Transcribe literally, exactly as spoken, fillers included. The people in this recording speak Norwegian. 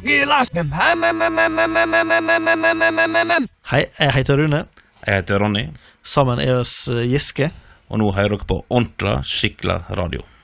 Hei, jeg heter Rune. Jeg heter Ronny. Sammen er oss Giske. Og nå hører dere på Ordentlig Skikkelig Radio.